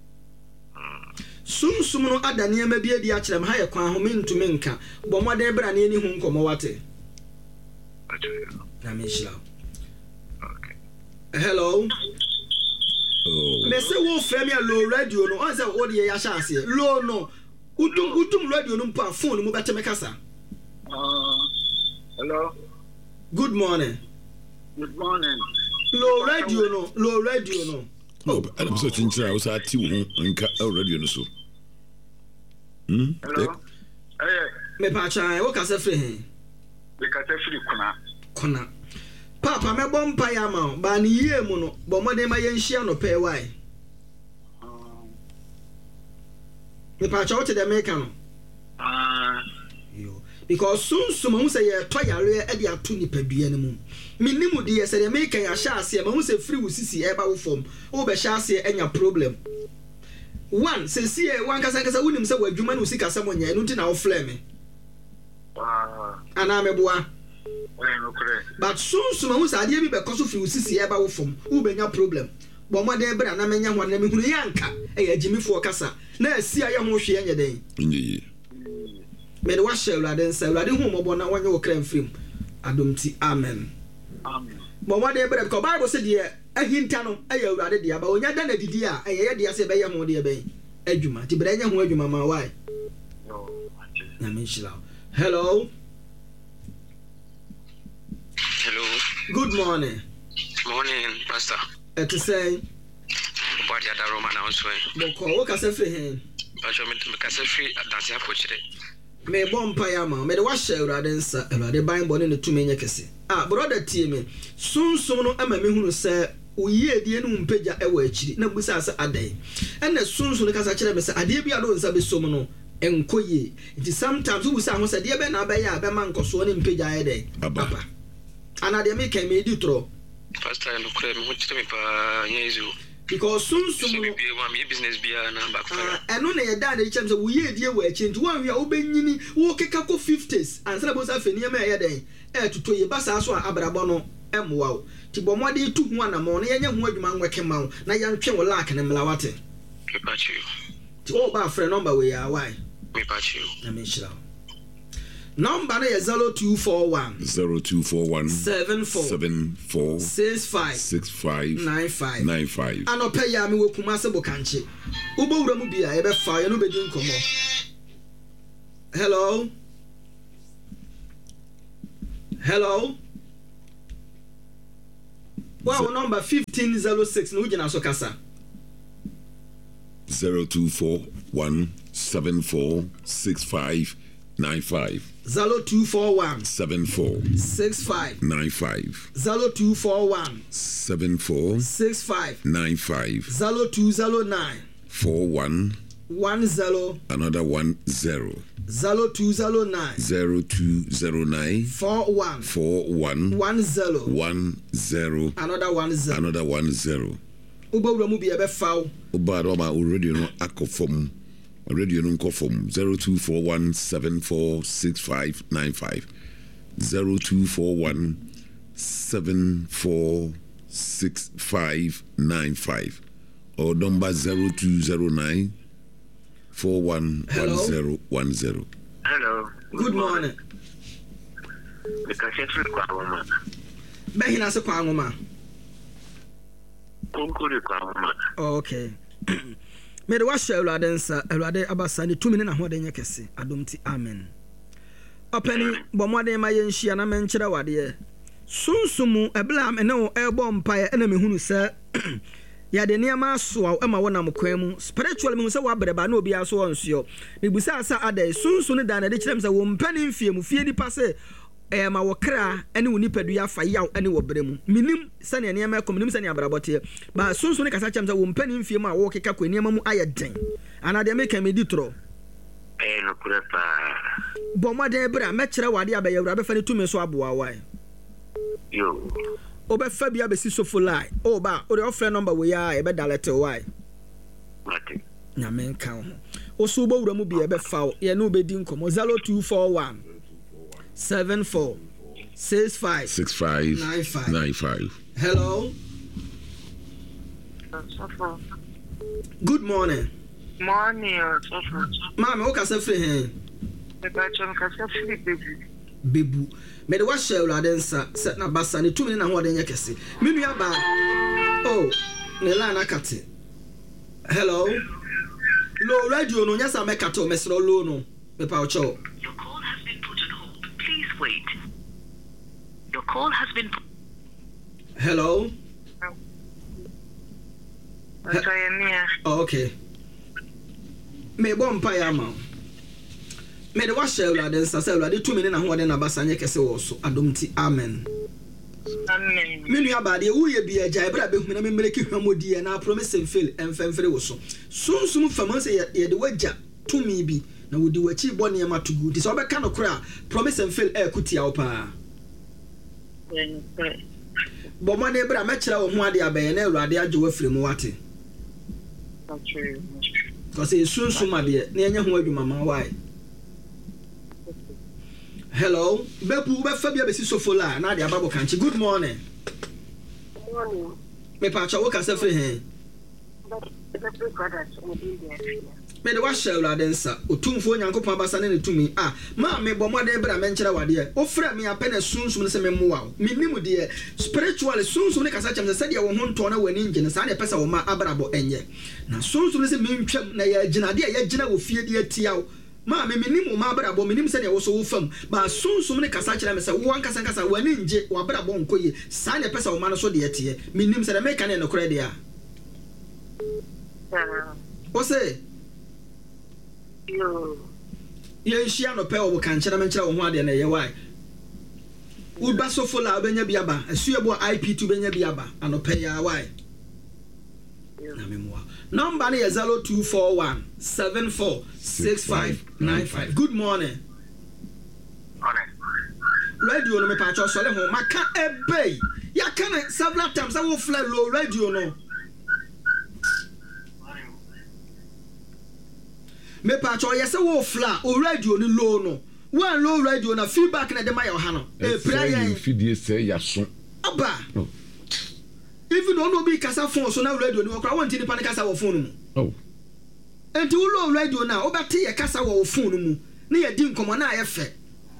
sum no adane ma bia di akire ma ha ye kwan ho mentu menka bo moden bra ne ni hu nkomo wate na me shila okay hello Oh. Me say wo frame ya low radio no. On say wo de ya sha ase. Low no. Udum radio no mpa phone mu bete me kasa. Hello. Good morning. Good morning. Low radio no. Oh, I'm so chinchira I was at you nka radio no so. Hello. Me pa chan wo kasa free he. Me kasa free kuna. Papa me bompa ya ma ba ni yie mu no bo mode ma yenhia no pe why. Me pa cha wo te de America no. Yo. Because soon hu say ye to yare e de ato ni padua ne mu. Minimu de ye say de America ya sha ase ma hu say free wusisi e ba wo fom. Wo be sha ase enya problem. One say see one kasa wunim say wadwuma no sika sam nya enu ti na wo flame me. Ana me boa. But soon hu say ade bi be koso free wusisi e ba wo fom. Wo be nya problem. Bo mo de bra na menya ho na me hunu yanka e ya jimifo kasa. Na asi aye ho hwe enya den. Nyi. Me de wa share Awurade nsa Awurade hu mo na wanye wo kran frim. Adomti amen. Amen. Bo mo de bra because Bible say de ahinta no aye Awurade de aba onya da na didi a aye de ase be ye ho de be adwuma ti bra nya ho adwuma ma why. No. Na me shila. Hello. Hello. Good morning. Morning, Pastor. To say Body at the Roman house way. Boko wo kasa free hen. Pastor me kasa free adanse apochire. Me bompa ya ma me de wa share Awurade nsa Awurade Bible ne to me nya kese. Brother tie me. Sunsun no ama me hunu se oyi die no mpagya e wa akiri na busa asa adai. Ena sunsun kasa kire me se ade bia do nsa be som no enkoye. It sometimes we say ho se de be na be ya be man koso ne mpagya e dey. Papa. Ana de me kan me di tro. Pastor no kure me hochire me pa nyezu. Because soon be business be na back fire. Eno na ye da na chem se wo ye die wa achi nti wan hia wo benyini wo keka ko 50s ansana bo sa fani ma ye den tuto ye basa so abrabo no emwa wo ti bo mode tu hu anamo na ye nya hu adwuma nweke ma wo na ye ntwe wo lack ne mla wate Me patch you. ti o ba friend number we ya why Me patch you. na me shira number na ye 0241 74 65 95 anope ya me wokuma se bokanche ubo wura mu bia ye be fa ye no be di nkomo. Hello. Wow, number 1506 no gina so kasa 0241 74 65 95 0241 74 65 95 0241 74 65 95 0209 41 10 another 10 0209 0209 41 10 another 10 Ubo mu bia be faw Uba do ma radio no akofom radio no nkofom 0241746595 0241746595 or number 0209 411010. Hello. Good morning. Me kasa free kwa mama. Be hina se kwa ngoma. Konkuri kwa mama. Okay. Me de wa share Awurade nsa Awurade abasa ne tumi ne na hode nya kese adomti amen. Opani bomode ma ye nhia na menkyere wade sunsumu ebla me ne wo ebo mpae na me hunu se ya de niam so a ma wona mkwan mu spiritual me hu se wa breba na obi aso onsuo me busa asa adai sunsu ne da na de kyerem se wo mpani mfie mu fie nipa se ma wo kra ene wo nipa du ya fa yaw ene wo bre mu minim se ne niam akom minim se ne abrabote ba sunsu ne kasa kyerem se wo mpani mfie mu a wo keka kwa niam mu aye den ana de me kan me di tro no kure pa bo mo de bra me kyere wade abaye wura be fa ne tumi so aboa wai yo obe fa bia be si sofo lai o ba o de offer number we ya e be dalete why mate na men kan ho o so bo wura mu bia be fa ye no be di nkomo 0241 74 65 95 hello good morning mama o ka se free hen me ba chon ka se free bebu me de wa share Awurade nsa set na basa ne tumi na ho de nya kese me nua ba oh Nela nakate. Hello. Low radio no nyasa mekato mesro low no. Me pa ocho. Your call has been put on hold. Please wait. Your call has been Hello. Oh, okay. Me bompa ya ma. Me de washe ulade nsase ulade 2 minutes na ho de na basanye kese wo so adomti amen. Amen. Me nua baade wo ye bia gya ebra be hu na me mmereki hwamodi na promise and fail emfemfere wo so. Sunsum fama se ye de wagya tumi bi na wodi wachi bone ma to good. So obeka no kra promise and fail kutia wo pa. Bo mo na ebra me kira wo ho ade abaye na ulade agye wo afire mu wate. Because it's soon ade na enye ho adwuma ma why. Hello, Bepu Befabia Bessi Sofola, Nadia Babo Kanchi. Good morning. Good morning. Me Pacha Woka Sefri he. Me the wash shell adensa. Utumfo Nyankopon abasa ne to me. Ah, ma me bo mo de bra menkyere wade. O fra me apene sunsum ne se me moa. Me nimu de spiritually sunsum ne kasa chem se de wo ho nto na wani ngine sa ne pesa wo ma abrabo enye. Na sunsum ne se me ntwam na ya gina de ya gina wo fie de atiawo. Ma me nimu ma abrabo me nimu se de wo so wo fam. Ba sunsum ne kasa kire me se wo ankasa nkasa wani nje wo abrabo nkoye. Sa ne pesa wo ma no so de atie. Me nimu se de me kan ne nokore de a. O se Yo. Ye shia no pe wo kan kyera menkyera wo ho ade na ye why. Uba sofola obenya biaba, asuebo IP2 benya biaba, anope ya why. Na memwa. Number ni 0241 746595. Good morning. Morning. Radio no me pa cho sole ho maka ebe. Ya kan several times I will fly low radio no. Me pa cho yese wo fla o radio ni low no. One low radio na feedback na dem ayo ha no. Prayer fidie say yaso. Aba. Even though no be kasa phone so na radio ni wo kra won ti ni pa ni kasa wo phone mu. Oh. Enti wo low radio na obate ye kasa wo phone mu. Na ye di nkomo na ye fe.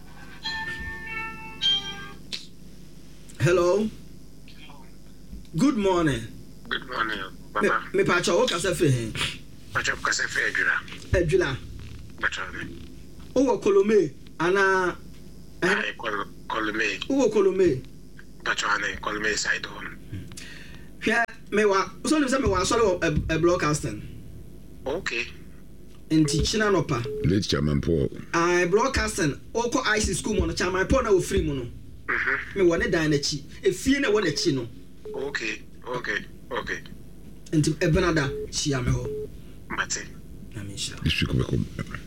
Hello. Good morning. Good morning, Papa. Me pa cho wo kasa fe he. Pacha kasa fe adwula. Adwula. Pacha. Owo Kolome ana Kolome. Owo Kolome. Pacha ana Kolome side on. Hwɛ me wa so nim sɛ me wa sɔre a broadcasting. Okay. Enti china no pa. Late Chairman Paul. I broadcasting oko IC school mo no Chairman Paul na wo free mu no. Me wɔ ne dan na chi. Efie na wɔ na chi no. Okay. Enti ebenada chia me ho. Mate. Na me sha. This week we come.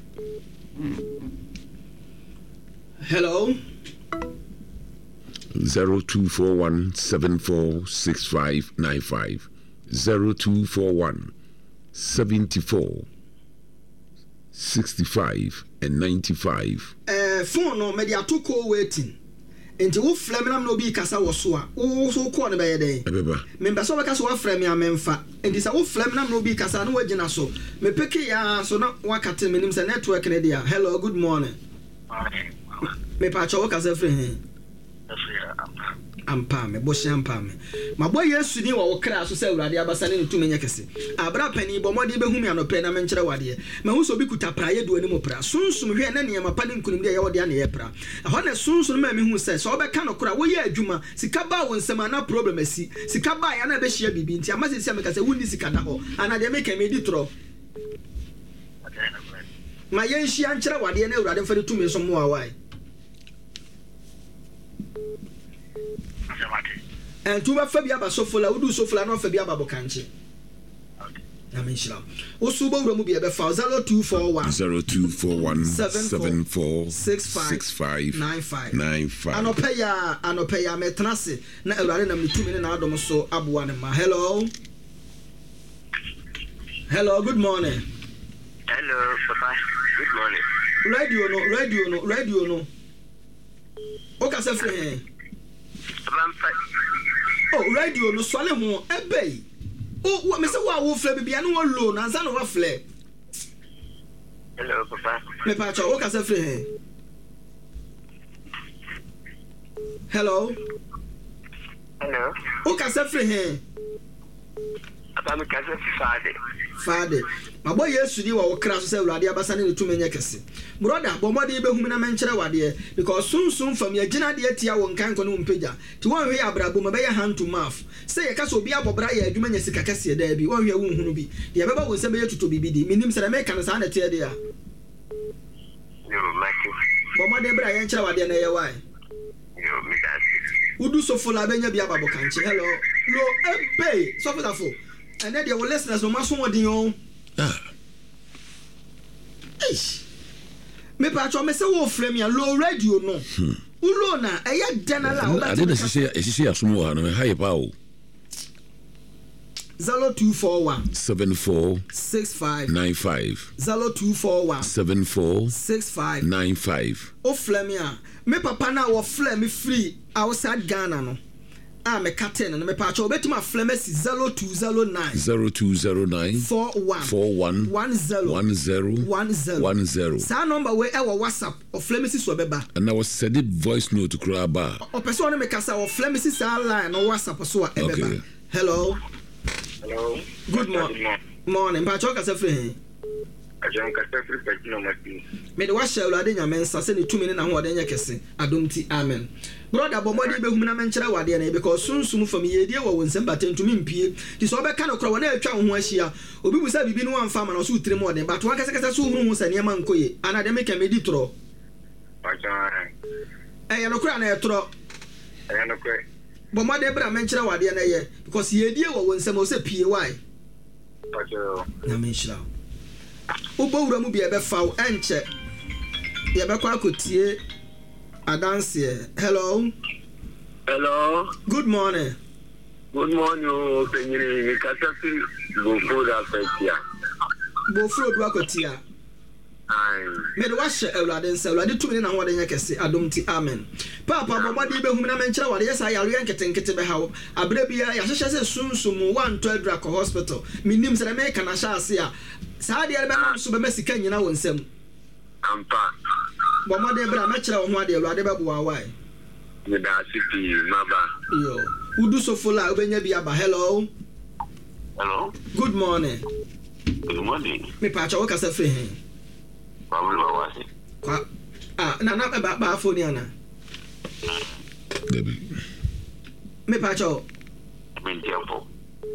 Hello. 0241 746595. 0241 74 65 and 95. Phone no me dia to call waiting. Enti wo frame na no bi kasa wo so a wo so call ne be ye den. Ebeba. Me be so be kasa wo frame ya memfa. Enti sa wo frame na no bi kasa na wagina so. Me peke ya so na wakate me nim se network ne dia. Hello, good morning. Me pa cho wo kasa frame he. Ampa me boshi ampa me. Mabo Yesu ni wo kra so se urade abasa ne tumi nya kese. Abra pani bo modi be humi anope na menkyere wade. Ma hu so bi kuta praye do ani mo pra. Sunsum hwe na ne ma pa ne nkunim de ye wode ana ye pra. Ho na sunsum ma me hu se so be ka no kra wo ye adwuma sika ba wo nsem ana problem asi. Sika ba ya na be hia bibi nti amase se me ka se wonni sika da ho. Ana de me ka me di tro. Ma ye nhia nkyere wade na urade mfa de tumi so mo awai. And to Fabia Basofola, who do Sofola, no Fabia Babokanchi. I mean, Usubo Romubi about 0241 74 65 95. Anopeya Metrasi, na Arana 2 minutes Adam so Abuanema. Hello, good morning. Hello, Papa. Good morning. Radio no. Okay, sir. Oh, radio no swale ho ebe. Oh, me say wo fle bibia no wo low na nsa no wo fle. Hello, Papa. Me pa cha o ka se fle he. Hello. Hello. O ka se fle he. Papa, me kasa Father. My boy, yes, you are crass, Radia Basani to Menyakasi. Brother, Bomadi Behumina Menchera Wadia, because soon from your Gina Diatia won't can Peja. To one way, Abrabuma, by a hand to mouth. Say a castle be up Braya, you mean Sikakasi, there be one year won't be. The Ababa will send to be BD, meaning American as Anna Tedia. Bomadi Brian Chawadia, why? Who do so full Abenya Biaba Bokanchi? Hello, low pay, so for the fool. And then there were listeners no matter what you own. Me patch on me say wo frame ya low radio no. Ulo na e ya denala. I didn't say asumo no high power. 0241 74 65 95 0241 74 65 95. O flame ya. Me papa na wo flame free outside Ghana no. Me captain and me patch obeti ma flemesi 0209 41 10 sa number we e wo WhatsApp o flemesi so beba and I was send it voice note to Kraba o person no me kasa o flemesi sa line no WhatsApp so e beba. Hello good morning patch o kasa free ajan kasa free patch no mati me de wa share ulade nya mensa se ne tumi ne na ho de nya kese adomti amen. Brother Bomodi Behumina Menchera Wadia, because soon from ye dear was sent batten to me pie. This all kind of crown air chow was here. Obi was have been one farmer or two 3 more, but one can say soon was a Yamankoy, and I make a meditro. I am a crown air tro. Bomodi Menchera Wadia, because ye dear was some was a PY. Namishla Ubo Ramubi ever foul and check. Yabaka could see. Adansie. Hello. Good morning. Good morning, Penny. Katafi Bofo da Fetia. Bofo do akotia. Me de washe Ewlade nse Ewlade tumi na ho de nyekese adomti amen. Papa Bomodi Behumina Menchera Wade yesa yare yanketenkete be hawo. Abre bia ya hwehwe se sunsumu 112 Drako Hospital. Minim se me kana sha ase a. Saa de be na so be mesika nyina wonsam. Ampa. Bomode bra mechera wo ho ade Ewlade be bo awai. Me da city maba. Yo. Udu so fola obenya bia ba. Hello. Good morning. Me pacha wo kasa free hen. Na ba phone yana. Debi. Me pacho.